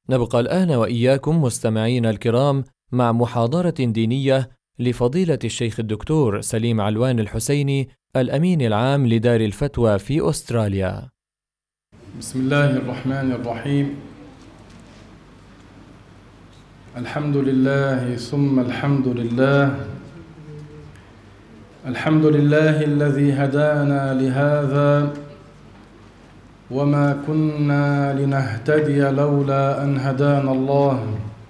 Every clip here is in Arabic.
نبقى الآن وإياكم مستمعين الكرام مع محاضرة دينية لفضيلة الشيخ الدكتور سليم علوان الحسيني الأمين العام لدار الفتوى في أستراليا. بسم الله الرحمن الرحيم. الحمد لله ثم الحمد لله. الحمد لله الذي هدانا لهذا وما كنا لنهتدي لولا أن هدانا الله.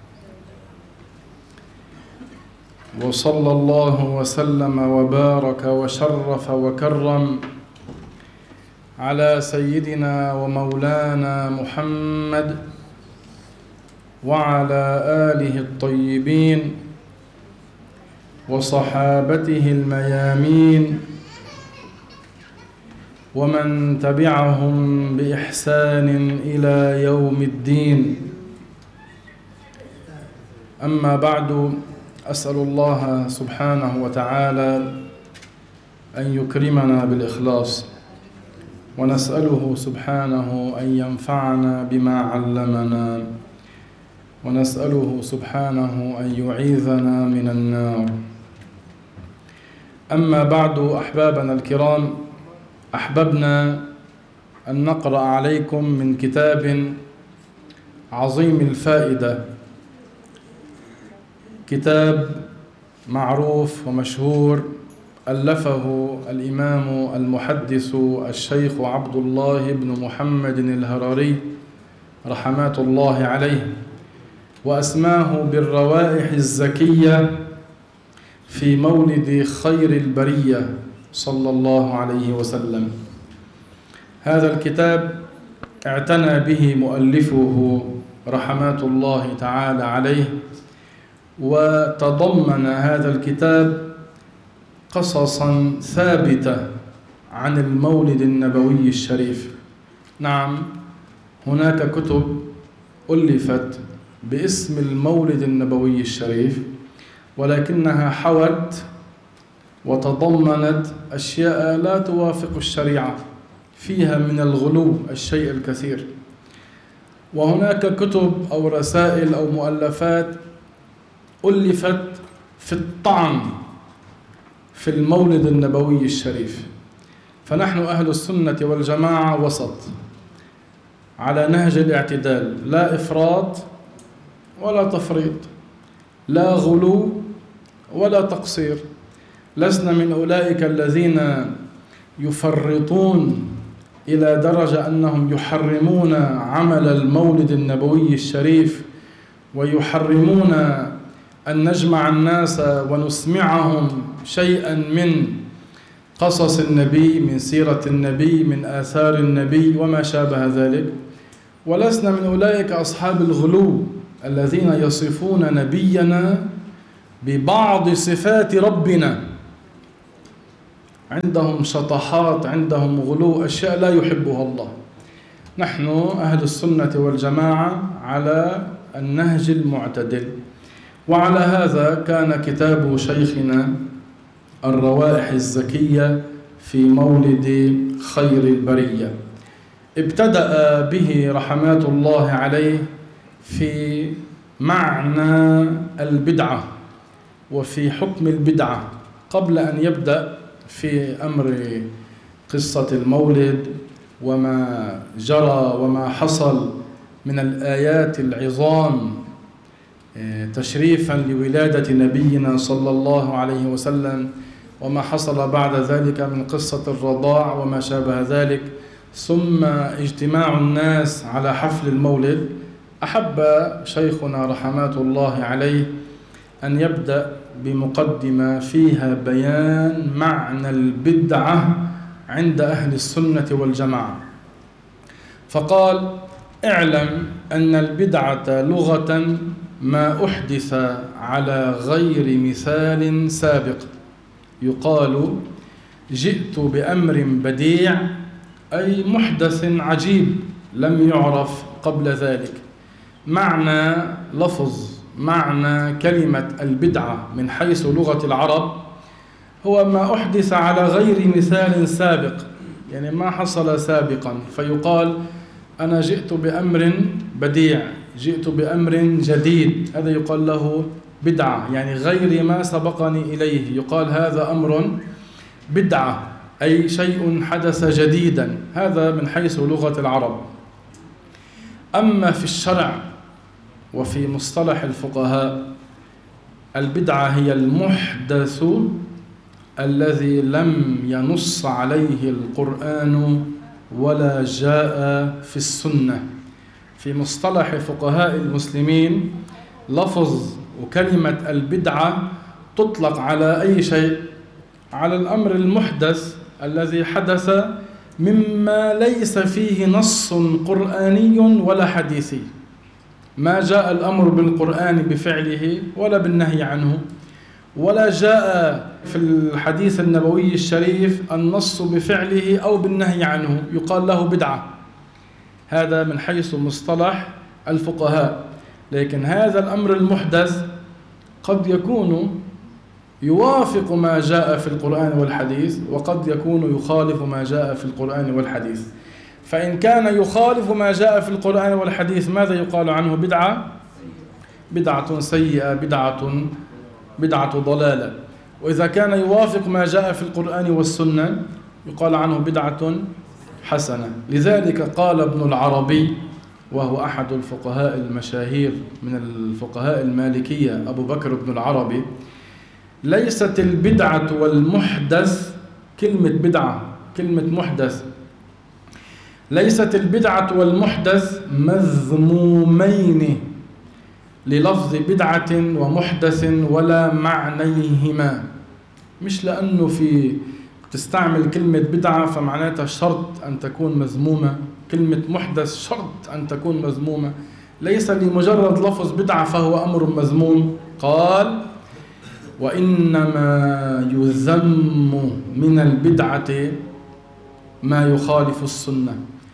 وصلى الله وسلم وبارك وشرف وكرم على سيدنا ومولانا محمد وعلى آله الطيبين وصحابته الميامين ومن تبعهم بإحسان إلى يوم الدين. أما بعد، أسأل الله سبحانه وتعالى أن يكرمنا بالإخلاص، ونسأله سبحانه أن ينفعنا بما علمنا، ونسأله سبحانه أن يعيذنا من النار. أما بعد، أحبابنا الكرام، أحببنا أن نقرأ عليكم من كتاب عظيم الفائدة، كتاب معروف ومشهور ألفه الإمام المحدث الشيخ عبد الله بن محمد الهراري رحمات الله عليه، وأسماه بالروائح الزكية في مولد خير البرية صلى الله عليه وسلم. هذا الكتاب اعتنى به مؤلفه رحمات الله تعالى عليه، وتضمن هذا الكتاب قصصا ثابتة عن المولد النبوي الشريف. نعم، هناك كتب ألفت باسم المولد النبوي الشريف، ولكنها حوت وتضمنت أشياء لا توافق الشريعة، فيها من الغلو الشيء الكثير. وهناك كتب أو رسائل أو مؤلفات ألفت في الطعن في المولد النبوي الشريف. فنحن أهل السنة والجماعة وسط على نهج الاعتدال، لا إفراط ولا تفريط، لا غلو ولا تقصير. لسنا من أولئك الذين يفرطون إلى درجة أنهم يحرمون عمل المولد النبوي الشريف، ويحرمون أن نجمع الناس ونسمعهم شيئا من قصص النبي، من سيرة النبي، من آثار النبي وما شابه ذلك. ولسنا من أولئك أصحاب الغلو الذين يصفون نبينا ببعض صفات ربنا. عندهم شطحات، عندهم غلو، أشياء لا يحبها الله. نحن أهل السنة والجماعة على النهج المعتدل. وعلى هذا كان كتاب شيخنا الروائح الزكية في مولد خير البرية. ابتدأ به رحمات الله عليه في معنى البدعة وفي حكم البدعة، قبل أن يبدأ في أمر قصة المولد وما جرى وما حصل من الآيات العظام تشريفا لولادة نبينا صلى الله عليه وسلم، وما حصل بعد ذلك من قصة الرضاع وما شابه ذلك، ثم اجتماع الناس على حفل المولد. أحب شيخنا رحمات الله عليه أن يبدأ بمقدمة فيها بيان معنى البدعة عند أهل السنة والجماعة. فقال: اعلم أن البدعة لغة ما أحدث على غير مثال سابق. يقال: جئت بأمر بديع، أي محدث عجيب لم يعرف قبل ذلك. معنى لفظ، معنى كلمة البدعة من حيث لغة العرب هو ما أحدث على غير مثال سابق، يعني ما حصل سابقا. فيقال: أنا جئت بأمر بديع، جئت بأمر جديد، هذا يقال له بدعة، يعني غير ما سبقني إليه، يقال هذا أمر بدعة، أي شيء حدث جديدا. هذا من حيث لغة العرب. أما في الشرع وفي مصطلح الفقهاء، البدعة هي المحدث الذي لم ينص عليه القرآن ولا جاء في السنة. في مصطلح فقهاء المسلمين لفظ وكلمة البدعة تطلق على أي شيء، على الأمر المحدث الذي حدث مما ليس فيه نص قرآني ولا حديثي، ما جاء الأمر بالقرآن بفعله ولا بالنهي عنه، ولا جاء في الحديث النبوي الشريف النص بفعله أو بالنهي عنه، يقال له بدعة. هذا من حيث مصطلح الفقهاء. لكن هذا الأمر المحدث قد يكون يوافق ما جاء في القرآن والحديث، وقد يكون يخالف ما جاء في القرآن والحديث. فإن كان يخالف ما جاء في القرآن والحديث ماذا يقال عنه؟ بدعة، بدعة سيئة، بدعة ضلالة. وإذا كان يوافق ما جاء في القرآن والسنة يقال عنه بدعة حسنة. لذلك قال ابن العربي، وهو أحد الفقهاء المشاهير من الفقهاء المالكية، أبو بكر بن العربي: ليست البدعة والمحدث، كلمة بدعة كلمة محدث، ليست البدعة والمحدث مذمومين للفظ بدعة ومحدث ولا معنيهما. مش لأنه في تستعمل كلمة بدعة فمعناتها شرط أن تكون مذمومة، كلمة محدث شرط أن تكون مذمومة، ليس لمجرد لفظ بدعة فهو أمر مذموم. قال: وإنما يذم من البدعة ما يخالف السنة،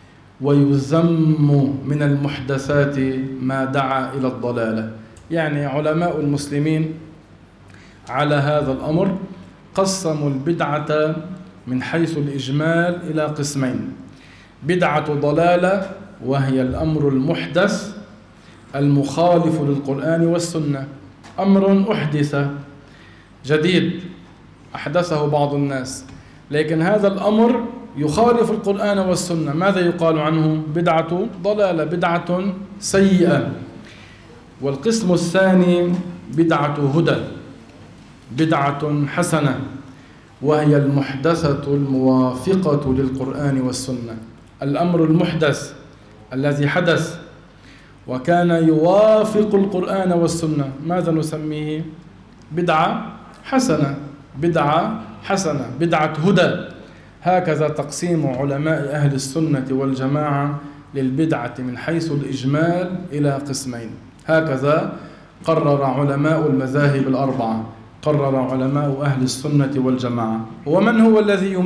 ويذم من المحدثات ما دعا إلى الضلالة. يعني علماء المسلمين على هذا الأمر قسموا البدعة من حيث الإجمال إلى قسمين: بدعة ضلالة وهي الأمر المحدث المخالف للقرآن والسنة، أمر أحدث جديد أحدثه بعض الناس، لكن هذا الأمر يخالف القرآن والسنة، ماذا يقال عنه؟ بدعة ضلالة، بدعة سيئة. والقسم الثاني بدعة هدى، بدعة حسنة، وهي المحدثة الموافقة للقرآن والسنة. الأمر المحدث الذي حدث وكان يوافق القرآن والسنة ماذا نسميه؟ بدعة حسنة، بدعة حسنة، بدعة هدى. هكذا تقسيم علماء أهل السنة والجماعة للبدعة من حيث الإجمال إلى قسمين. هكذا قرر علماء المذاهب الأربعة، قرر علماء أهل السنة والجماعة. ومن هو الذي